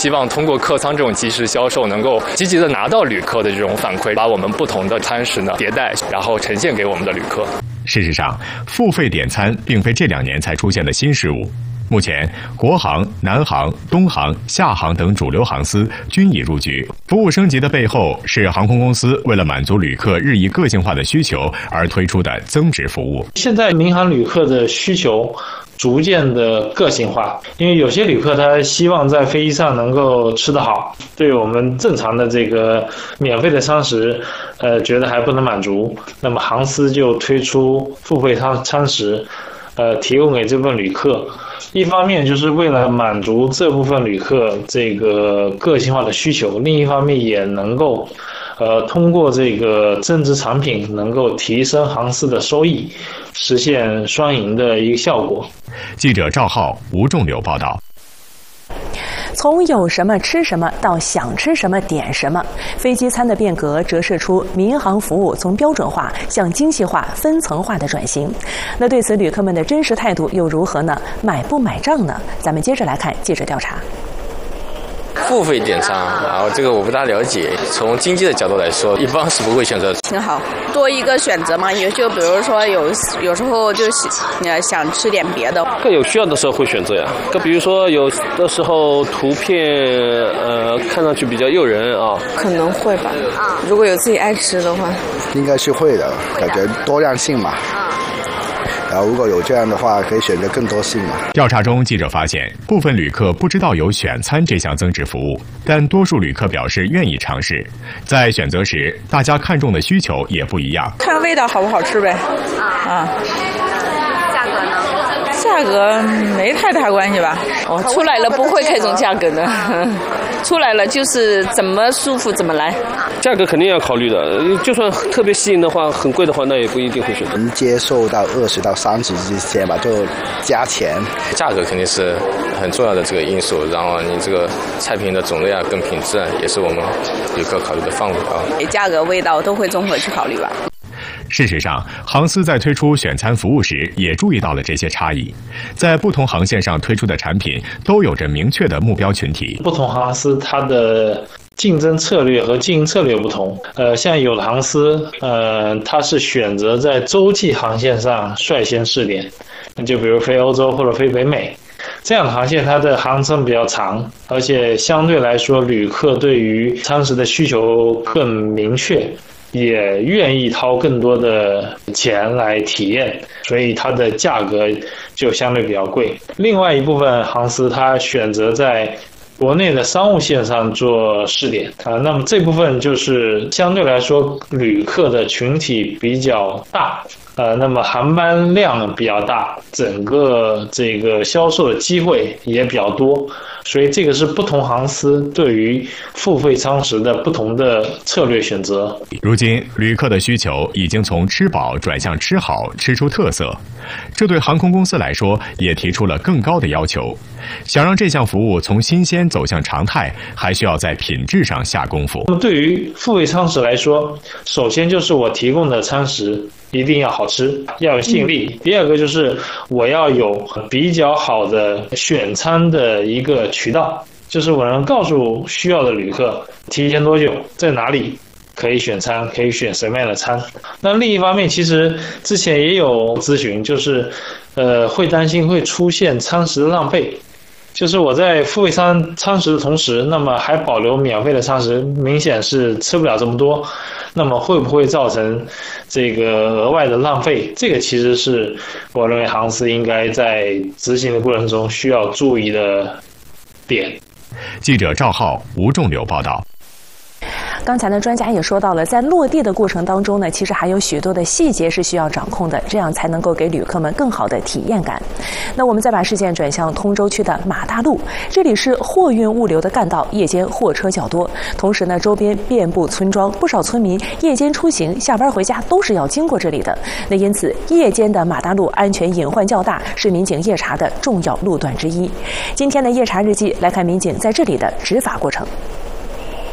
希望通过客舱这种即时销售，能够积极的拿到旅客的这种反馈，把我们不同的餐食呢迭代，然后呈现给我们的旅客。 事实上，付费点餐并非这2年才出现的新事物。目前，国航、南航、东航、厦航等主流航司均已入局。服务升级的背后，是航空公司为了满足旅客日益个性化的需求而推出的增值服务。 现在民航旅客的需求逐渐的个性化，因为有些旅客他希望在飞机上能够吃得好，对我们正常的这个免费的餐食，觉得还不能满足，那么航司就推出付费餐食，提供给这部分旅客。一方面就是为了满足这部分旅客这个个性化的需求，另一方面也能够通过这个增值产品能够提升航司的收益，实现双赢的一个效果。 记者赵浩、吴仲柳报道。 从有什么吃什么到想吃什么点什么，飞机餐的变革折射出民航服务从标准化向精细化、分层化的转型。那对此旅客们的真实态度又如何呢？买不买账呢？咱们接着来看记者调查。 付费点餐，然后这个我不大了解。从经济的角度来说，一般是不会选择。 挺好，多一个选择嘛。也就比如说有时候就想吃点别的。 更有需要的时候会选择呀。更比如说有的时候图片看上去比较诱人啊。 可能会吧。如果有自己爱吃的话， 应该是会的。感觉多样性嘛。然后如果有这样的话，可以选择更多性嘛。 调查中，记者发现，部分旅客不知道有选餐这项增值服务，但多数旅客表示愿意尝试。在选择时，大家看重的需求也不一样。 看味道好不好吃呗。 价格呢？ 价格没太大关系吧。 出来了不会看重价格的，出来了就是怎么舒服怎么来。 价格肯定要考虑的，就算特别吸引的话，很贵的话，那也不一定会选择。 能接受到20到30之间吧，就加钱。 价格肯定是很重要的这个因素，然后你这个菜品的种类跟品质也是我们旅客考虑的范围啊。 价格、味道都会综合去考虑吧。 事实上，航司在推出选餐服务时也注意到了这些差异。在不同航线上推出的产品都有着明确的目标群体。 不同航司它的竞争策略和经营策略不同。像有的航司，它是选择在洲际航线上率先试点，就比如飞欧洲或者飞北美。这样的航线它的航程比较长，而且相对来说旅客对于餐食的需求更明确，也愿意掏更多的钱来体验，所以它的价格就相对比较贵。另外一部分航司它选择在国内的商务线上做试点那么这部分就是相对来说旅客的群体比较大，那么航班量比较大，整个这个销售的机会也比较多，所以这个是不同航司对于付费餐食的不同的策略选择。 如今，旅客的需求已经从吃饱转向吃好，吃出特色。这对航空公司来说也提出了更高的要求。想让这项服务从新鲜走向常态，还需要在品质上下功夫。 对于付费餐食来说，首先就是我提供的餐食一定要好吃，要有吸引力。第二个就是我要有比较好的选餐的一个渠道，就是我能告诉需要的旅客提前多久，在哪里可以选餐，可以选什么样的餐。那另一方面，其实之前也有咨询，就是会担心会出现餐食浪费。就是我在付费餐食的同时，那么还保留免费的餐食，明显是吃不了这么多，那么会不会造成这个额外的浪费？这个其实是我认为航司应该在执行的过程中需要注意的点。 记者赵浩、吴仲柳报道。 刚才呢，专家也说到了，在落地的过程当中呢，其实还有许多的细节是需要掌控的，这样才能够给旅客们更好的体验感。那我们再把视线转向通州区的马大路，这里是货运物流的干道，夜间货车较多，同时呢，周边遍布村庄，不少村民夜间出行、下班回家都是要经过这里的。那因此，夜间的马大路安全隐患较大，是民警夜查的重要路段之一。今天的夜查日记来看民警在这里的执法过程。 我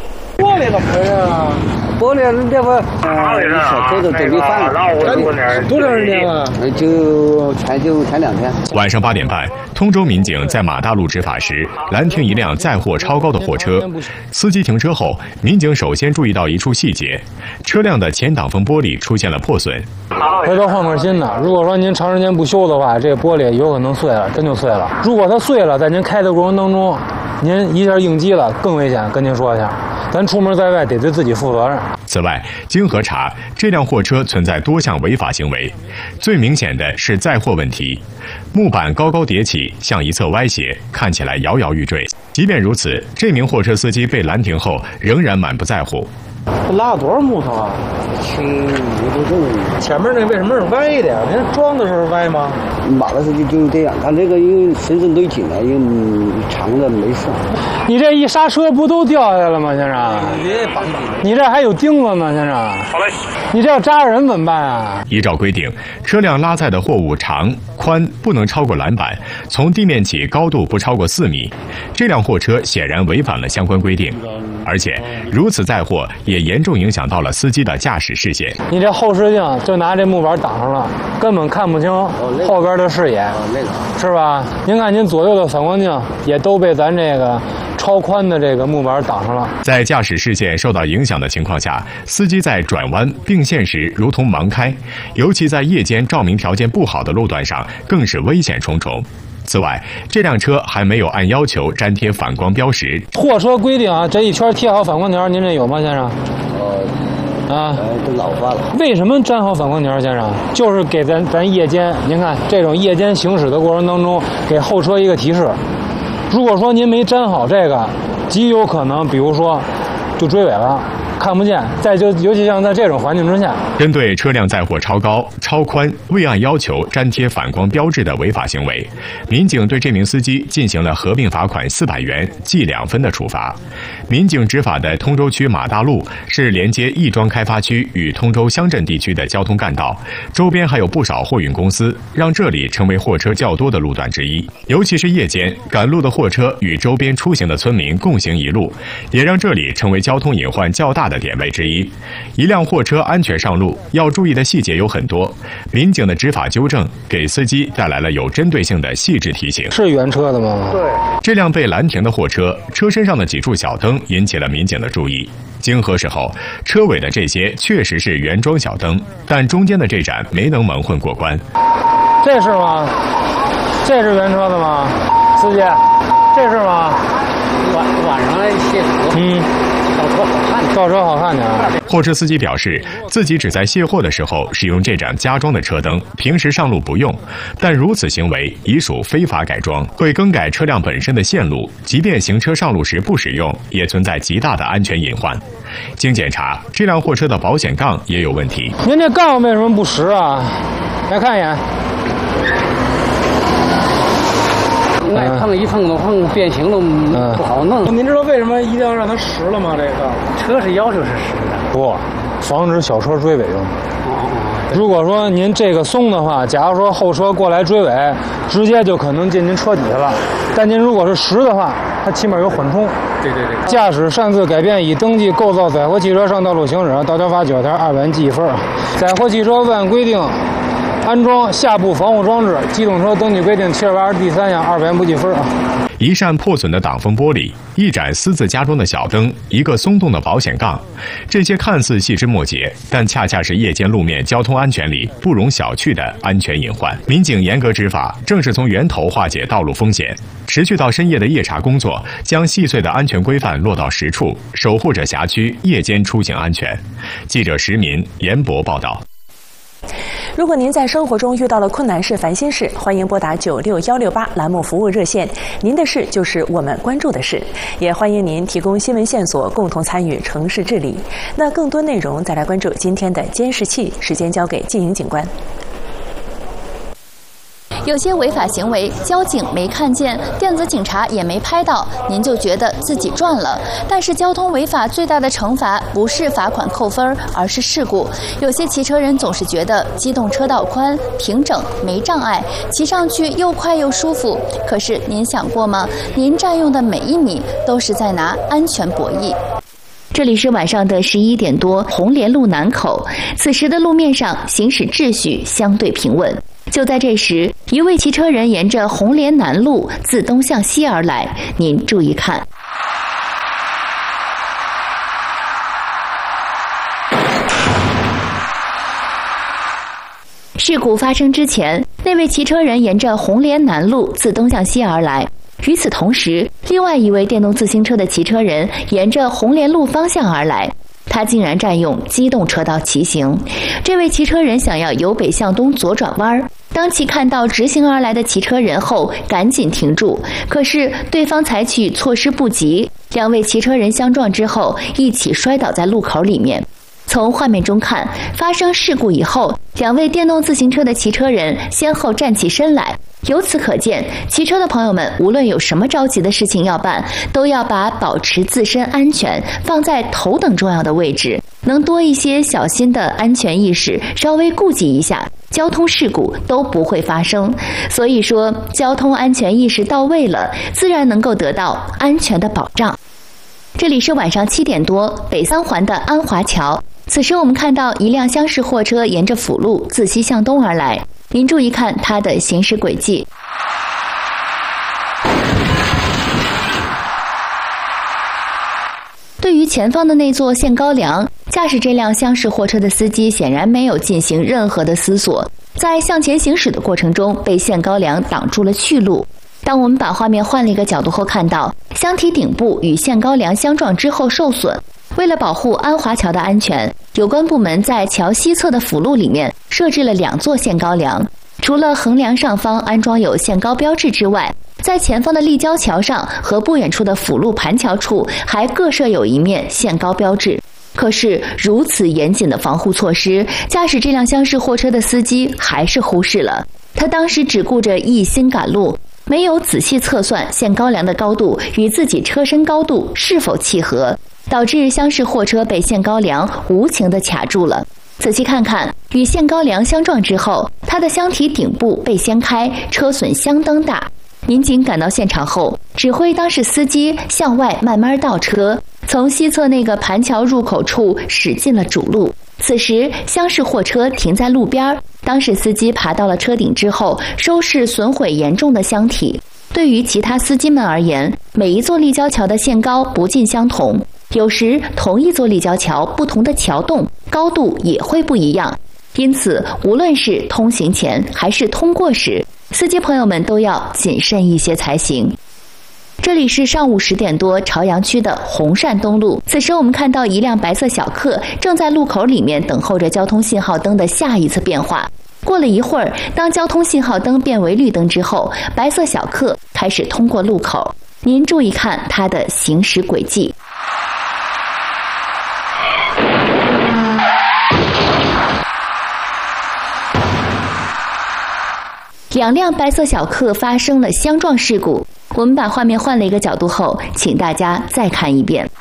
玻璃怎么回事啊？玻璃那不小偷的都没犯了，多长时间了？就前2天。 晚上8点半，通州民警在马大路执法时，拦停一辆载货超高的货车。司机停车后，民警首先注意到一处细节：车辆的前挡风玻璃出现了破损。 回头换块新的。如果说您长时间不修的话，这玻璃有可能碎了，真就碎了。如果它碎了，在您开的过程当中，您一下应激了，更危险。跟您说一下，咱出门在外得对自己负责任。 此外，经核查，这辆货车存在多项违法行为，最明显的是载货问题。木板高高叠起，向一侧歪斜，看起来摇摇欲坠。即便如此，这名货车司机被拦停后仍然满不在乎。 拉了多少木头啊？7、5多重。前面那为什么是歪的呀？您装的时候歪吗？马的时候就这样，它这个因为深深堆紧了，因为长的没事。你这一刹车不都掉下来了吗，先生？别绑紧。你这还有钉子呢，先生。好嘞。你这要扎人怎么办啊？ 依照规定，车辆拉载的货物长、宽不能超过栏板，从地面起高度不超过4米。这辆货车显然违反了相关规定，而且如此载货也严重影响到了司机的驾驶视线。 你这后视镜就拿这木板挡上了，根本看不清后边的视野，是吧？您看您左右的反光镜也都被咱这个超宽的这个木板挡上了。 在驾驶视线受到影响的情况下，司机在转弯并线时如同盲开，尤其在夜间照明条件不好的路段上，更是危险重重。此外，这辆车还没有按要求粘贴反光标识。 货车规定啊，这一圈贴好反光条，您这有吗，先生？都老化了。为什么粘好反光条，先生？就是给咱夜间，您看这种夜间行驶的过程当中，给后车一个提示。如果说您没粘好这个，极有可能，比如说就追尾了。看不见，尤其像在这种环境之下， 针对车辆载货超高、超宽、未按要求粘贴反光标志的违法行为，民警对这名司机进行了合并罚款400元、记2分的处罚。民警执法的通州区马大路是连接亦庄开发区与通州乡镇地区的交通干道，周边还有不少货运公司，让这里成为货车较多的路段之一。尤其是夜间，赶路的货车与周边出行的村民共行一路，也让这里成为交通隐患较大的点位之一。一辆货车安全上路要注意的细节有很多，民警的执法纠正给司机带来了有针对性的细致提醒。 是原车的吗？对。 这辆被拦停的货车车身上的几处小灯引起了民警的注意。经核实后，车尾的这些确实是原装小灯，但中间的这盏没能蒙混过关。 这是吗？这是原车的吗？司机，这是吗？晚上卸车。倒车好看点。 货车司机表示，自己只在卸货的时候使用这盏加装的车灯，平时上路不用。但如此行为已属非法改装，会更改车辆本身的线路，即便行车上路时不使用，也存在极大的安全隐患。经检查，这辆货车的保险杠也有问题。 您这杠为什么不实啊？来看一眼。 那碰一碰都碰变形了，不好弄。 您知道为什么一定要让它实了吗？这个车是要求是实的， 不，防止小车追尾用。如果说您这个松的话，假如说后车过来追尾，直接就可能进您车底下了。但您如果是实的话，它起码有缓冲。 对。 驾驶擅自改变已登记构造载货汽车上道路行驶，道交法9条200元记1分。载货汽车未按规定安装下部防护装置，机动车登记规定72第3项200元不记分啊。 一扇破损的挡风玻璃，一盏私自加装的小灯，一个松动的保险杠，这些看似细枝末节，但恰恰是夜间路面交通安全里不容小觑的安全隐患。民警严格执法，正是从源头化解道路风险。持续到深夜的夜查工作，将细碎的安全规范落到实处，守护着辖区夜间出行安全。记者石民、严博报道。 如果您在生活中遇到了困难事、烦心事，欢迎拨打96168栏目服务热线。您的事就是我们关注的事，也欢迎您提供新闻线索，共同参与城市治理。那更多内容再来关注今天的监视器，时间交给静莹警官。 有些违法行为，交警没看见，电子警察也没拍到，您就觉得自己赚了。但是交通违法最大的惩罚不是罚款扣分，而是事故。有些骑车人总是觉得机动车道宽、平整、没障碍，骑上去又快又舒服。可是您想过吗？您占用的每一米都是在拿安全博弈。 这里是晚上的11点多，红莲路南口。此时的路面上行驶秩序相对平稳。就在这时，一位骑车人沿着红莲南路自东向西而来，您注意看。事故发生之前，那位骑车人沿着红莲南路自东向西而来。与此同时，另外一位电动自行车的骑车人沿着红莲路方向而来，他竟然占用机动车道骑行。这位骑车人想要由北向东左转弯，当其看到直行而来的骑车人后，赶紧停住。可是对方采取措施不及，两位骑车人相撞之后，一起摔倒在路口里面。从画面中看，发生事故以后，两位电动自行车的骑车人先后站起身来。由此可见，骑车的朋友们无论有什么着急的事情要办，都要把保持自身安全放在头等重要的位置，能多一些小心的安全意识，稍微顾及一下，交通事故都不会发生。所以说，交通安全意识到位了，自然能够得到安全的保障。这里是晚上7点多，北三环的安华桥。此时我们看到一辆厢式货车沿着辅路自西向东而来，您注意看它的行驶轨迹。对于前方的那座限高梁，驾驶这辆厢式货车的司机显然没有进行任何的思索，在向前行驶的过程中被限高梁挡住了去路。当我们把画面换了一个角度后，看到箱体顶部与限高梁相撞之后受损。为了保护安华桥的安全，有关部门在桥西侧的辅路里面设置了2座限高梁。除了横梁上方安装有限高标志之外，在前方的立交桥上和不远处的辅路盘桥处还各设有一面限高标志。可是如此严谨的防护措施，驾驶这辆厢式货车的司机还是忽视了。他当时只顾着一心赶路，没有仔细测算限高梁的高度与自己车身高度是否契合，导致厢式货车被限高梁无情地卡住了。仔细看看，与限高梁相撞之后，它的箱体顶部被掀开，车损相当大。民警赶到现场后，指挥当事司机向外慢慢倒车，从西侧那个盘桥入口处驶进了主路。此时，厢式货车停在路边，当事司机爬到了车顶之后，收拾损毁严重的箱体。对于其他司机们而言，每一座立交桥的限高不尽相同，有时同一座立交桥不同的桥洞高度也会不一样，因此无论是通行前还是通过时，司机朋友们都要谨慎一些才行。这里是上午10点多，朝阳区的红善东路。此时我们看到一辆白色小客正在路口里面等候着交通信号灯的下一次变化。过了一会儿，当交通信号灯变为绿灯之后，白色小客开始通过路口。您注意看它的行驶轨迹。2辆白色小客发生了相撞事故。我们把画面换了一个角度后，请大家再看一遍。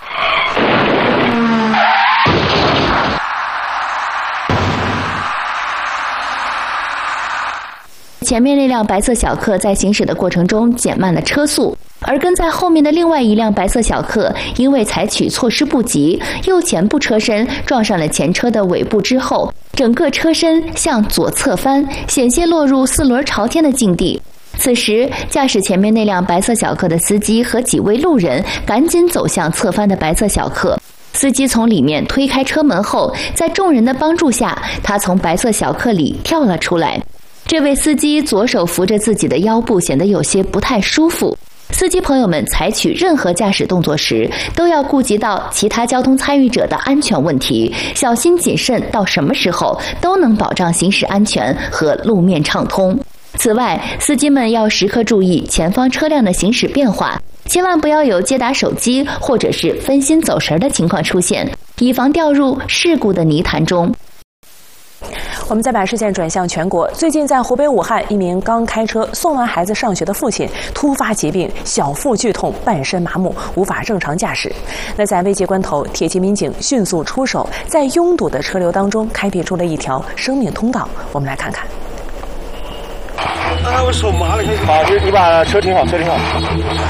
前面那辆白色小客在行驶的过程中减慢了车速，而跟在后面的另外一辆白色小客因为采取措施不及，右前部车身撞上了前车的尾部之后，整个车身向左侧翻，险些落入4轮朝天的境地。此时，驾驶前面那辆白色小客的司机和几位路人赶紧走向侧翻的白色小客。司机从里面推开车门后，在众人的帮助下，他从白色小客里跳了出来。这位司机左手扶着自己的腰部，显得有些不太舒服。司机朋友们采取任何驾驶动作时，都要顾及到其他交通参与者的安全问题，小心谨慎，到什么时候都能保障行驶安全和路面畅通。此外，司机们要时刻注意前方车辆的行驶变化，千万不要有接打手机或者是分心走神的情况出现，以防掉入事故的泥潭中。 我们再把视线转向全国。最近在湖北武汉，一名刚开车送完孩子上学的父亲突发疾病，小腹剧痛，半身麻木，无法正常驾驶。那在危急关头，铁骑民警迅速出手，在拥堵的车流当中开辟出了一条生命通道。我们来看看。 我手麻了，好，你把车停好，车停好。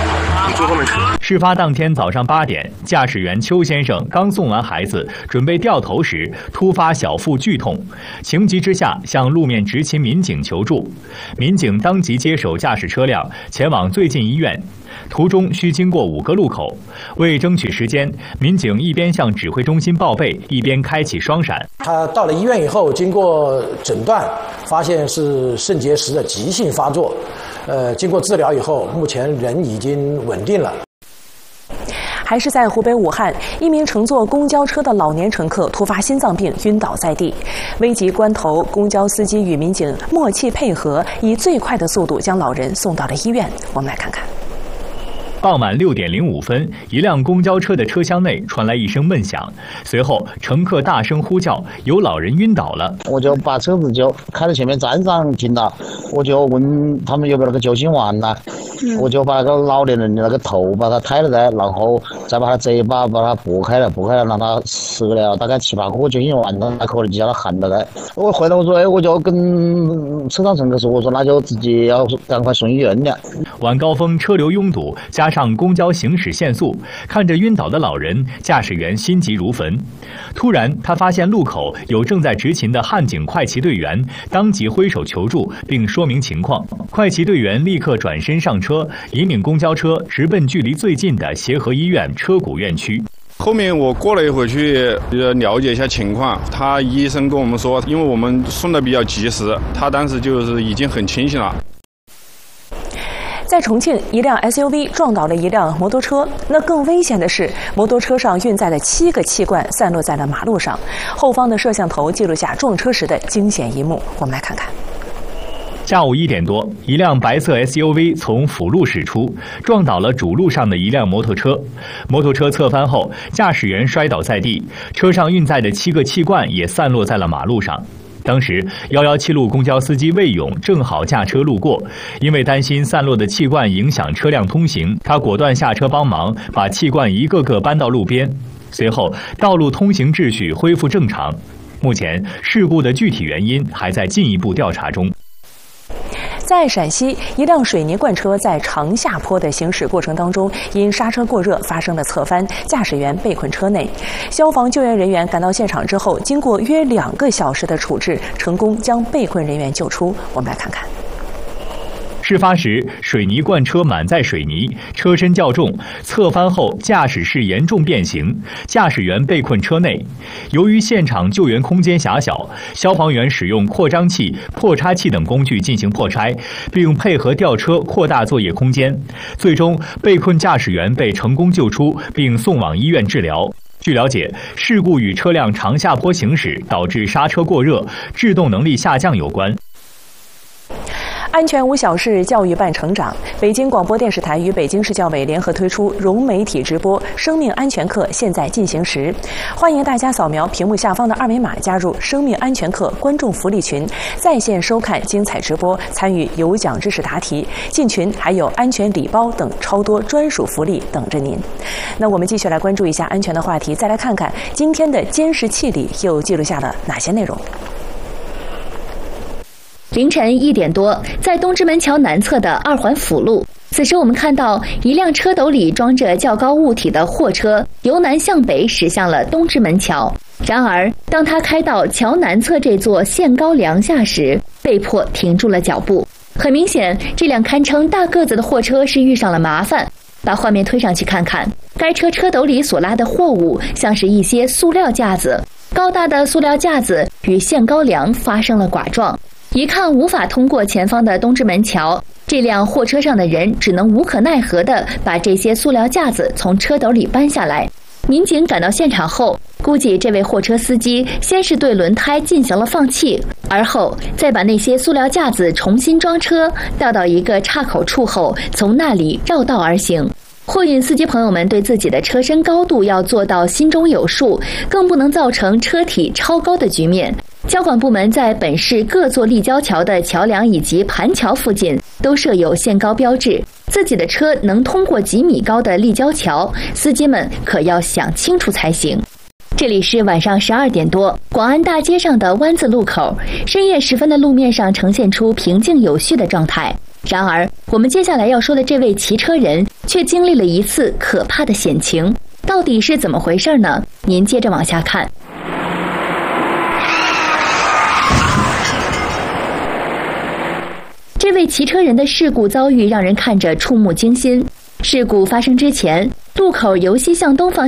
事发当天早上8点，驾驶员邱先生刚送完孩子，准备掉头时，突发小腹剧痛，情急之下向路面执勤民警求助。民警当即接手驾驶车辆前往最近医院，途中需经过5个路口。为争取时间，民警一边向指挥中心报备，一边开启双闪。 他到了医院以后，经过诊断，发现是肾结石的急性发作。经过治疗以后，目前人已经稳定了。 还是在湖北武汉，一名乘坐公交车的老年乘客突发心脏病晕倒在地，危急关头，公交司机与民警默契配合，以最快的速度将老人送到了医院。我们来看看。 傍晚6点05分，一辆公交车的车厢内传来一声闷响，随后乘客大声呼叫，有老人晕倒了。 我就把车子就开到前面站上停了，我就问他们有没有那个救心丸呢？我就把那个老年人的那个头把他抬了在，然后再把他嘴巴把他拨开了，让他吃了大概7、8颗救心丸，那可能就叫他喊了来。我回来我说，我就跟车上乘客说，我说那就直接要赶快送医院了。 晚高峰车流拥堵，加上公交行驶限速，看着晕倒的老人，驾驶员心急如焚。突然，他发现路口有正在执勤的汉警快骑队员，当即挥手求助，并说明情况。快骑队员立刻转身上车，引领公交车直奔距离最近的协和医院车骨院区。 后面我过了一会儿去了解一下情况，他医生跟我们说，因为我们送的比较及时，他当时就是已经很清醒了。 在重庆，一辆 SUV 撞倒了一辆摩托车。那更危险的是，摩托车上运载了7个气罐散落在了马路上。后方的摄像头记录下撞车时的惊险一幕，我们来看看。 下午1点多，一辆白色 SUV 从辅路驶出，撞倒了主路上的一辆摩托车。摩托车侧翻后，驾驶员摔倒在地，车上运载的7个气罐也散落在了马路上。当时117路公交司机魏勇正好驾车路过，因为担心散落的气罐影响车辆通行，他果断下车帮忙，把气罐一个个搬到路边。随后，道路通行秩序恢复正常。目前，事故的具体原因还在进一步调查中。 在陕西，一辆水泥罐车在长下坡的行驶过程当中，因刹车过热发生了侧翻，驾驶员被困车内。消防救援人员赶到现场之后，经过约2个小时的处置，成功将被困人员救出。我们来看看。 事发时，水泥罐车满载水泥，车身较重，侧翻后驾驶室严重变形，驾驶员被困车内。由于现场救援空间狭小，消防员使用扩张器、破拆器等工具进行破拆，并配合吊车扩大作业空间。最终，被困驾驶员被成功救出，并送往医院治疗。据了解，事故与车辆长下坡行驶导致刹车过热、制动能力下降有关。 安全无小事，教育伴成长。北京广播电视台与北京市教委联合推出融媒体直播生命安全课现在进行时，欢迎大家扫描屏幕下方的2维码加入生命安全课观众福利群，在线收看精彩直播，参与有奖知识答题，进群还有安全礼包等超多专属福利等着您。那我们继续来关注一下安全的话题，再来看看今天的监视器里又记录下了哪些内容。 凌晨1点多，在东直门桥南侧的2环辅路，此时我们看到一辆车斗里装着较高物体的货车由南向北驶向了东直门桥。然而，当他开到桥南侧这座限高梁下时，被迫停住了脚步。很明显，这辆堪称大个子的货车是遇上了麻烦。把画面推上去看看，该车车斗里所拉的货物像是一些塑料架子，高大的塑料架子与限高梁发生了剐撞。一看无法通过前方的东直门桥，这辆货车上的人只能无可奈何地把这些塑料架子从车斗里搬下来。民警赶到现场后，估计这位货车司机先是对轮胎进行了放气，而后再把那些塑料架子重新装车，调到一个岔口处后，从那里绕道而行。货运司机朋友们对自己的车身高度要做到心中有数，更不能造成车体超高的局面。交管部门在本市各座立交桥的桥梁以及盘桥附近都设有限高标志，自己的车能通过几米高的立交桥，司机们可要想清楚才行。这里是晚上12点多，广安大街上的湾子路口，深夜时分的路面上呈现出平静有序的状态。 然而，我们接下来要说的这位骑车人却经历了一次可怕的险情，到底是怎么回事呢？您接着往下看。这位骑车人的事故遭遇让人看着触目惊心。事故发生之前，路口由西向东方